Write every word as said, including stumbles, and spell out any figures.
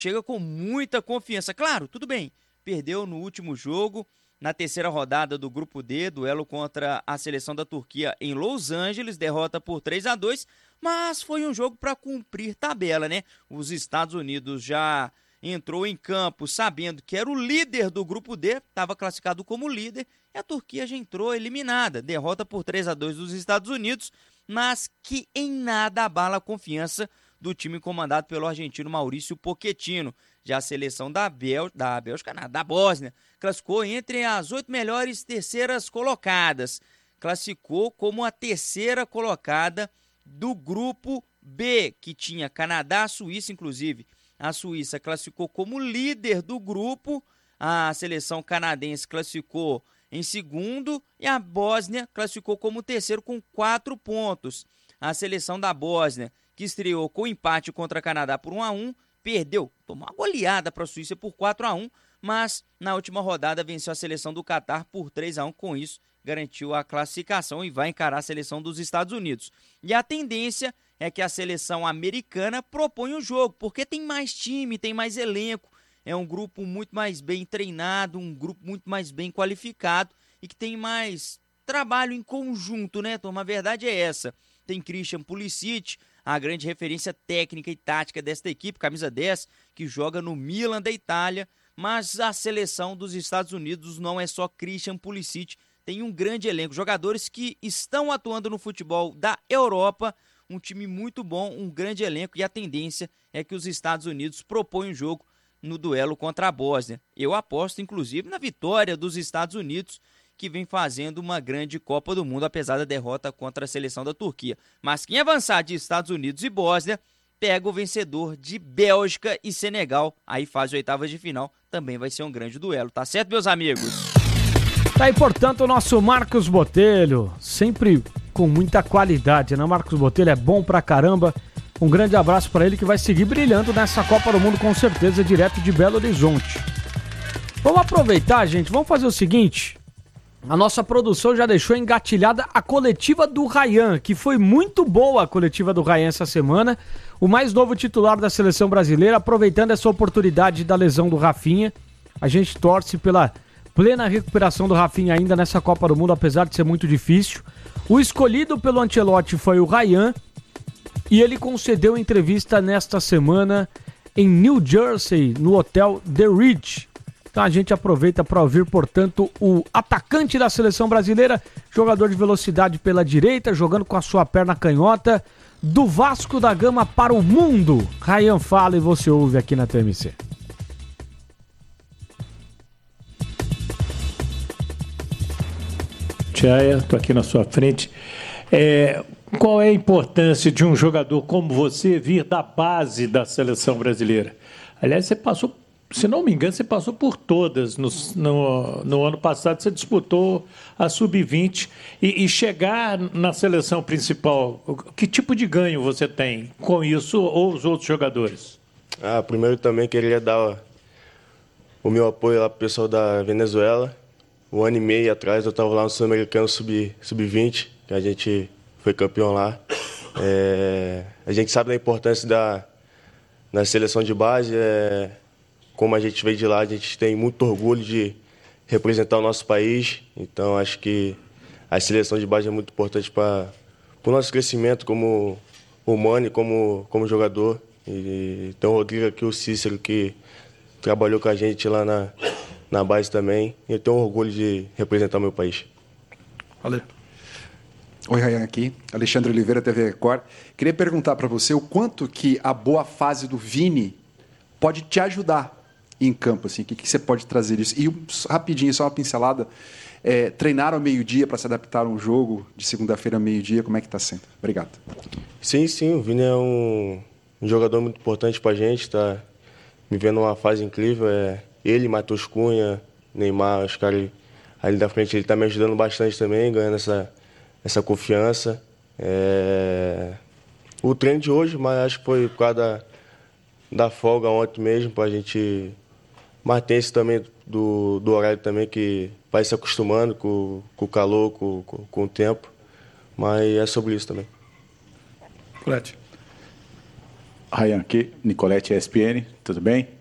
chega com muita confiança. Claro, tudo bem, perdeu no último jogo, na terceira rodada do Grupo D, duelo contra a seleção da Turquia em Los Angeles, derrota por três a dois, mas foi um jogo para cumprir tabela, né? Os Estados Unidos já entrou em campo sabendo que era o líder do Grupo D, estava classificado como líder, e a Turquia já entrou eliminada, derrota por três a dois dos Estados Unidos, mas que em nada abala a confiança do time comandado pelo argentino Maurício Pochettino. Já a seleção da, Bel... da Bélgica, não, da Bósnia, classificou entre as oito melhores terceiras colocadas. Classificou como a terceira colocada do Grupo B, que tinha Canadá, Suíça, inclusive. A Suíça classificou como líder do grupo, a seleção canadense classificou em segundo e a Bósnia classificou como terceiro com quatro pontos. A seleção da Bósnia, que estreou com empate contra o Canadá por um a um, perdeu, tomou uma goleada para a Suíça por quatro a um, mas na última rodada venceu a seleção do Catar por três a um, com isso garantiu a classificação e vai encarar a seleção dos Estados Unidos. E a tendência é que a seleção americana propõe o jogo, porque tem mais time, tem mais elenco, é um grupo muito mais bem treinado, um grupo muito mais bem qualificado e que tem mais trabalho em conjunto, né, turma? A verdade é essa. Tem Christian Pulisic, a grande referência técnica e tática desta equipe, camisa dez, que joga no Milan da Itália, mas a seleção dos Estados Unidos não é só Christian Pulisic, tem um grande elenco, jogadores que estão atuando no futebol da Europa, um time muito bom, um grande elenco, e a tendência é que os Estados Unidos propõem o jogo no duelo contra a Bósnia. Eu aposto, inclusive, na vitória dos Estados Unidos, que vem fazendo uma grande Copa do Mundo, apesar da derrota contra a seleção da Turquia. Mas quem avançar de Estados Unidos e Bósnia, pega o vencedor de Bélgica e Senegal, aí faz oitavas de final, também vai ser um grande duelo, tá certo, meus amigos? Tá aí, portanto, o nosso Marcos Botelho, sempre com muita qualidade, né? Marcos Botelho é bom pra caramba. Um grande abraço pra ele, que vai seguir brilhando nessa Copa do Mundo, com certeza, direto de Belo Horizonte. Vamos aproveitar, gente, vamos fazer o seguinte. A nossa produção já deixou engatilhada a coletiva do Ryan, que foi muito boa a coletiva do Ryan essa semana. O mais novo titular da seleção brasileira, aproveitando essa oportunidade da lesão do Rafinha. A gente torce pela plena recuperação do Rafinha ainda nessa Copa do Mundo, apesar de ser muito difícil. O escolhido pelo Ancelotti foi o Ryan, e ele concedeu entrevista nesta semana em New Jersey, no hotel The Ridge. Então a gente aproveita para ouvir, portanto, o atacante da seleção brasileira, jogador de velocidade pela direita, jogando com a sua perna canhota, do Vasco da Gama para o mundo. Ryan fala e você ouve aqui na T M C. Tchaia, estou aqui na sua frente. É, qual é a importância de um jogador como você vir da base da seleção brasileira? Aliás, você passou, se não me engano, você passou por todas. No, no, no ano passado você disputou a sub vinte e, e chegar na seleção principal, que tipo de ganho você tem com isso ou os outros jogadores? Ah, primeiro também queria dar o meu apoio lá para o pessoal da Venezuela. Um ano e meio atrás eu estava lá no Sul-Americano sub vinte, que a gente foi campeão lá. É, a gente sabe da importância da, da seleção de base. É, como a gente veio de lá, a gente tem muito orgulho de representar o nosso país. Então acho que a seleção de base é muito importante para o nosso crescimento como humano e como, como jogador. E tem o Rodrigo aqui, o Cícero, que trabalhou com a gente lá na... na base também, e eu tenho orgulho de representar o meu país. Valeu. Oi, Ryan aqui, Alexandre Oliveira, T V Record. Queria perguntar para você o quanto que a boa fase do Vini pode te ajudar em campo, assim, o que, que você pode trazer isso? E rapidinho, só uma pincelada, é, treinar ao meio-dia para se adaptar a um jogo de segunda-feira ao meio-dia, como é que está sendo? Obrigado. Sim, sim, o Vini é um, um jogador muito importante para a gente, está vivendo uma fase incrível, é... Ele, Matheus Cunha, Neymar, os caras ali da frente, ele está me ajudando bastante também, ganhando essa, essa confiança. É... O treino de hoje, mas acho que foi por causa da, da folga ontem mesmo, para a gente manter esse também do, do horário também, que vai se acostumando com, com o calor, com, com, com o tempo. Mas é sobre isso também. Colete. Ryan aqui, Nicolete E S P N, tudo bem?